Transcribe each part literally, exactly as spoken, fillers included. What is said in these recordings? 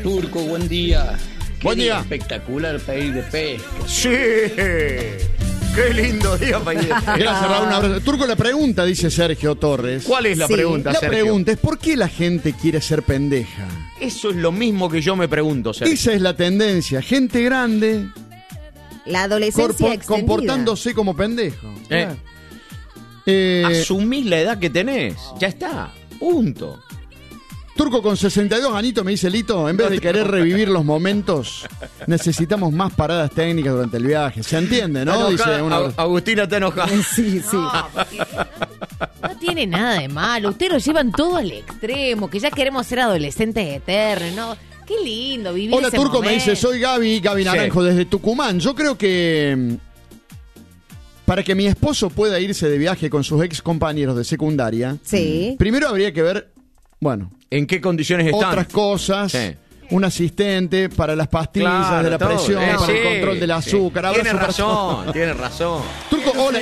Turco, buen día. Buen día. Espectacular país de pesca. Sí. Qué lindo día para ir de pesca. Gracias, Raúl. Un abrazo. Turco, la pregunta, dice Sergio Torres. ¿Cuál es la Sí. pregunta, La Sergio? pregunta es, ¿por qué la gente quiere ser pendeja? Eso es lo mismo que yo me pregunto, Sergio. Esa es la tendencia. Gente grande La adolescencia corpo- extendida. comportándose como pendejo. Eh. Claro. Eh, Asumís la edad que tenés. Ya está. Punto. Turco con sesenta y dos añitos, me dice Lito, en vez de querer revivir los momentos, necesitamos más paradas técnicas durante el viaje. ¿Se entiende, no? Está Dice enojada. una... Ag- Agustina está enojada. Sí, sí. No tiene nada de malo. Ustedes lo llevan todo al extremo, que ya queremos ser adolescentes eternos, ¿no? Qué lindo vivir Hola ese Turco, momento. me dice, soy Gaby, Gaby Sí. Naranjo desde Tucumán. Yo creo que mm, para que mi esposo pueda irse de viaje con sus ex compañeros de secundaria, Sí. primero habría que ver, bueno, ¿En qué condiciones están? otras cosas. Sí. Un asistente para las pastillas Claro, de la todo. presión, Eh, para sí, el control del sí. azúcar. Tienes abrazo para razón, todos. tienes razón. Turco, hola.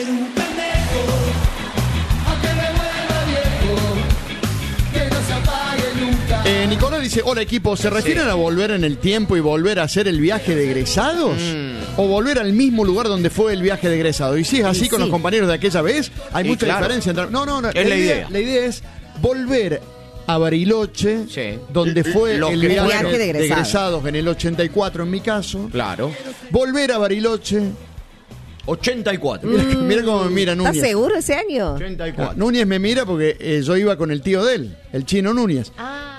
Eh, Nicolás dice, hola equipo, ¿se refieren Sí. a volver en el tiempo y volver a hacer el viaje de egresados? Mm. ¿O volver al mismo lugar donde fue el viaje de egresado? Y si es así Y con sí. los compañeros de aquella vez, hay Y mucha claro. diferencia entre... No, no, no. Es la idea. La idea es volver a Bariloche, Sí. donde fue Lo el que viaje, fue. Viaje de de egresados. egresados en el ochenta y cuatro en mi caso. Claro. Volver a Bariloche. ochenta y cuatro. Mira, mira cómo me mira ¿Estás Núñez. seguro ese año? ochenta y Ah, cuatro. Núñez me mira porque eh, yo iba con el tío de él, el chino Núñez. Ah,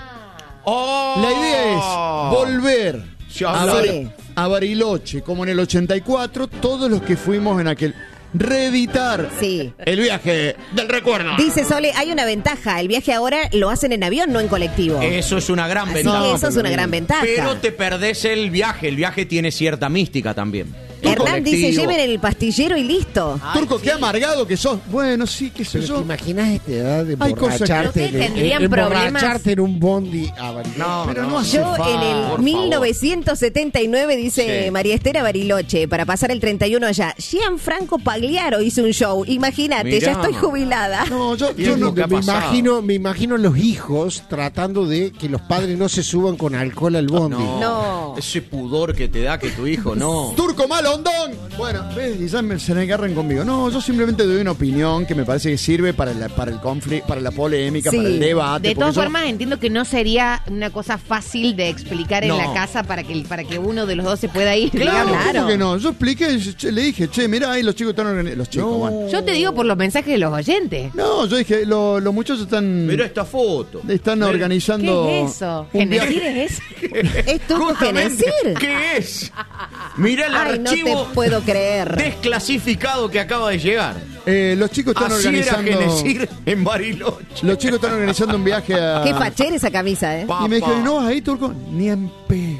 ¡Oh! La idea es volver Se a, habla Bar- de- a Bariloche, como en el ochenta y cuatro, todos los que fuimos en aquel... Reeditar Sí. el viaje del recuerdo. Dice Sole, hay una ventaja. El viaje ahora lo hacen en avión, no en colectivo. Eso es una gran Así ventaja. que eso es una gran ventaja. Pero te perdés el viaje. El viaje tiene cierta mística también. Hernán dice, Colectivo. lleven el pastillero y listo. Turco, qué amargado que sos. Bueno, sí, qué sé Pero yo. ¿te imaginas esta edad de Hay cosas que- emborracharte, ¿Ustedes en- tendrían en- problemas? emborracharte en un bondi a Bariloche? No, Pero no. no hace Yo falta. en el por mil novecientos setenta y nueve, dice Sí. María Esther, a Bariloche, para pasar el treinta y uno allá. Gianfranco Pagliaro hizo un show. Imagínate, Mirá. ya estoy jubilada. No, yo, Y yo es no... lo que ha me pasado. imagino, me imagino los hijos tratando de que los padres no se suban con alcohol al bondi. No. No. Ese pudor que te da que tu hijo no. Turco Malondón. Bueno, ves, y ya me, se me agarran conmigo. No, yo simplemente doy una opinión que me parece que sirve para, la, para el conflicto, para la polémica, Sí. para el debate. de porque todas yo- formas, entiendo que no sería una cosa fácil de explicar en No. la casa para que, para que uno de los dos se pueda ir. Claro, digamos. ¿cómo que no? Yo expliqué, che, le dije, che, mirá, ahí los chicos están organizados. Los chicos, bueno. Yo te digo por los mensajes de los oyentes. No, yo dije, lo- los muchachos están... Mira esta foto. Están Mira. organizando... ¿Qué es eso? un viaje- ¿Genecir es eso? ¿Es tu Justamente, Genecir? ¿qué es? Mira el Ay, no archivo te puedo creer. desclasificado que acaba de llegar. Eh, los chicos están Así era organizando... Genecir en Bariloche. Los chicos están organizando un viaje a... Qué fachera esa camisa, ¿eh? Pa- Y me dijeron, Papá. ¿no vas ahí, Turco? Ni en pedo.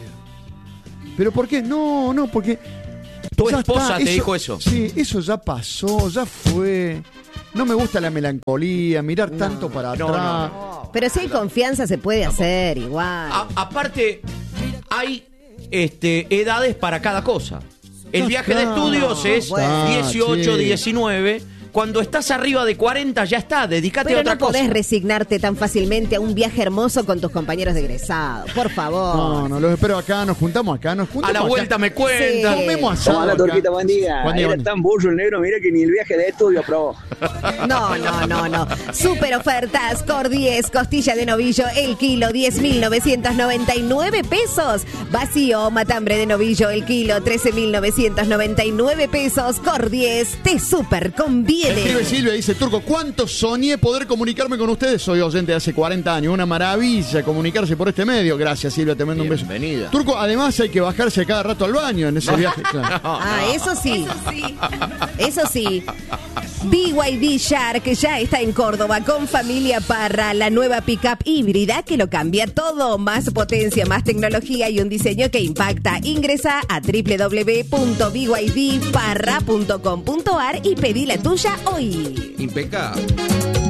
¿Pero por qué? No, no, porque... Tu ya esposa está, te dijo eso. Sí, eso ya pasó, ya fue. No me gusta la melancolía, mirar tanto para No, atrás. no, Pero si hay confianza se puede hacer igual. A- aparte, hay este, edades para cada cosa. El Ya viaje de está. estudios es Bueno. dieciocho, Sí. diecinueve. Cuando estás arriba de cuarenta ya está, dedícate Pero a otra no podés cosa. resignarte tan fácilmente a un viaje hermoso con tus compañeros de egresado. Por favor. No, no, los espero acá, nos juntamos acá, nos A juntamos la acá. vuelta me cuentan. Sí. Comemos asado Hola, acá. Turquita, buen día. Buen día, Era buen día. tan burro el negro, mira que ni el viaje de estudio aprobó. No, no, no, no. Super ofertas. Cor diez, costilla de novillo, el kilo, diez mil novecientos noventa y nueve pesos. Vacío, matambre de novillo, el kilo, trece mil novecientos noventa y nueve pesos. Cor diez, te super conviene. Escribe Silvia, dice, Turco, ¿cuánto soñé poder comunicarme con ustedes? Soy oyente de hace cuarenta años, una maravilla comunicarse por este medio. Gracias, Silvia, te mando un beso. Bienvenida. Turco, además hay que bajarse cada rato al baño en ese viaje. Claro. Ah, eso sí. Eso sí. B Y D Shark ya está en Córdoba con Familia Parra, la nueva pickup híbrida que lo cambia todo. Más potencia, más tecnología y un diseño que impacta. Ingresa a doble u doble u doble u punto b y d parra punto com punto a r y pedí la tuya hoy. Impecable.